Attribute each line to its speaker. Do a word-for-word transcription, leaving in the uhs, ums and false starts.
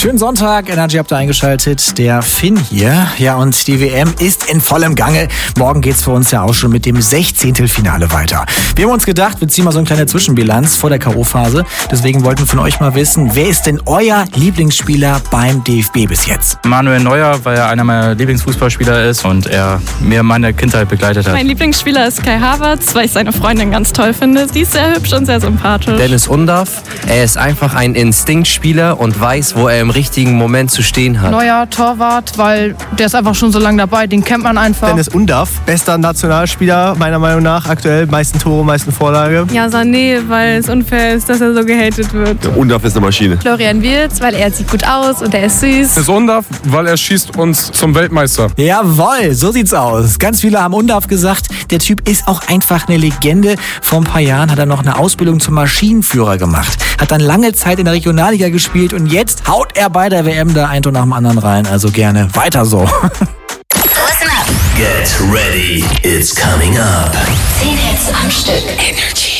Speaker 1: Schönen Sonntag, Energy habt ihr eingeschaltet, der Finn hier. Ja, und die W M ist in vollem Gange. Morgen geht's für uns ja auch schon mit dem Sechzehntelfinale weiter. Wir haben uns gedacht, wir ziehen mal so eine kleine Zwischenbilanz vor der K O-Phase. Deswegen wollten wir von euch mal wissen, wer ist denn euer Lieblingsspieler beim D F B bis jetzt?
Speaker 2: Manuel Neuer, weil er einer meiner Lieblingsfußballspieler ist und er mir meine Kindheit begleitet hat.
Speaker 3: Mein Lieblingsspieler ist Kai Havertz, weil ich seine Freundin ganz toll finde. Die ist sehr hübsch und sehr sympathisch.
Speaker 4: Dennis Undaff, er ist einfach ein Instinktspieler und weiß, wo er im richtigen Moment zu stehen hat.
Speaker 5: Neuer Torwart, weil der ist einfach schon so lange dabei, den kennt man einfach.
Speaker 6: Dennis Undaff, bester Nationalspieler, meiner Meinung nach aktuell, meisten Tore, meisten Vorlage.
Speaker 3: Ja, Sané, weil es unfair ist, dass er so gehatet wird.
Speaker 7: Der Undaff ist eine Maschine.
Speaker 3: Florian Wirtz, weil er sieht gut aus und er ist süß.
Speaker 8: Dennis Undaff, weil er schießt uns zum Weltmeister.
Speaker 1: Jawohl, so sieht's aus. Ganz viele haben Undaff gesagt, der Typ ist auch einfach eine Legende. Vor ein paar Jahren hat er noch eine Ausbildung zum Maschinenführer gemacht, hat dann lange Zeit in der Regionalliga gespielt und jetzt haut er bei der W M da ein Tor nach dem anderen rein. Also gerne weiter so.
Speaker 9: Listen up. Get ready. It's coming up.
Speaker 10: Zehn Hits am Stück.
Speaker 9: Energy.